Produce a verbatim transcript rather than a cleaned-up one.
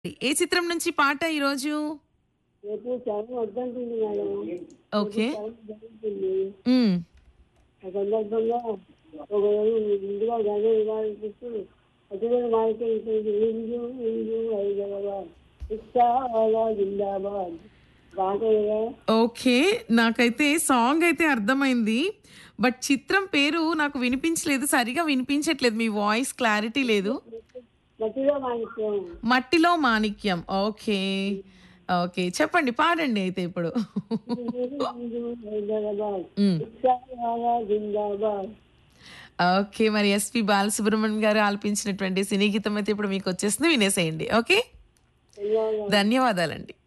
ఏ చిత్రం నుంచి పాట ఈరోజు? రేపు చదువు వద్దంటుంది మేడం. రేపు ఓకే. చదువు జరుగుతుంది. హ్మ్. ఆ సందర్భంగా ఒకరోజు ముందుగా గదే ఇవ్వాలనిపిస్తూ అటువంటి వారికి ఇప్పుడు ఇంజు ఇంజు హైదరాబాద్ ఉత్సాహాల జిందాబాద్ పాట కదా. ఓకే. నాకైతే సాంగ్ అయితే అర్థమైంది. బట్ చిత్రం పేరు నాకు వినిపించలేదు. సరిగ్గా వినిపించట్లేదు. మీ వాయిస్ క్లారిటీ లేదు. మట్టిలో మాణిక్యం. 'మట్టిలో మాణిక్యం.' ఓకే. ఓకే. చెప్పండి. పాడండి అయితే ఇప్పుడు. ఇంజు ఇంజు హైదరాబాద్ హ్మ్. ఉత్సాహాల జిందాబాద్. ఓకే. మరి ఎస్‌పి బాలసుబ్రహ్మణ్యం గారు ఆలపించినటువంటి సినీ గీతం అయితే ఇప్పుడు మీకొచ్చేస్తుంది. వినేసేయండి. ఓకే. ధన్యవాదాలు. ధన్యవాదాలండి.